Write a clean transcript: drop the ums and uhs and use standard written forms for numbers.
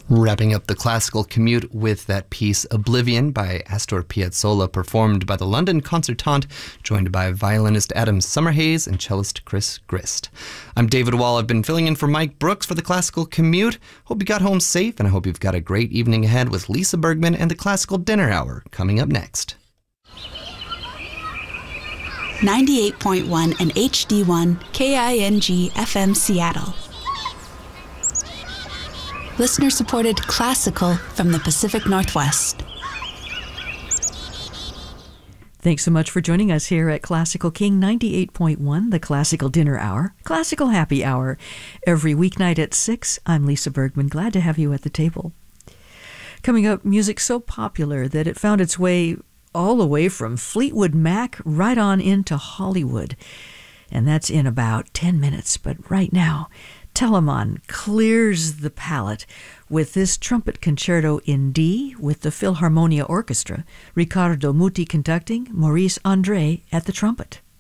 Wrapping up the classical commute with that piece Oblivion by Astor Piazzolla, performed by the London Concertante, joined by violinist Adam Summerhays and cellist Chris Grist. I'm David Wall. I've been filling in for Mike Brooks for the classical commute. Hope you got home safe, and I hope you've got a great evening ahead with Lisa Bergman and the Classical Dinner Hour coming up next. 98.1 and HD1 KING FM Seattle. Listener-supported classical from the Pacific Northwest. Thanks so much for joining us here at Classical King 98.1, the Classical Dinner Hour, Classical Happy Hour. Every weeknight at 6, I'm Lisa Bergman. Glad to have you at the table. Coming up, music so popular that it found its way all the way from Fleetwood Mac right on into Hollywood. And that's in about 10 minutes. But right now, Telemann clears the palette with this trumpet concerto in D with the Philharmonia Orchestra, Riccardo Muti conducting, Maurice André at the trumpet.